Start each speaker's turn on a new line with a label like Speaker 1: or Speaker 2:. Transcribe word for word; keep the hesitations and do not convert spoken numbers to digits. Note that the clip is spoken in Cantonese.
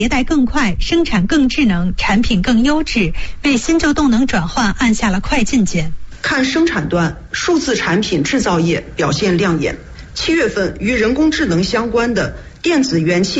Speaker 1: 迭代更快，生产更智能，产品更优质，为新旧动能转换按下了快进键。
Speaker 2: 看生产端，数字产品制造业表现亮眼。七月份与人工智能相关的电子元器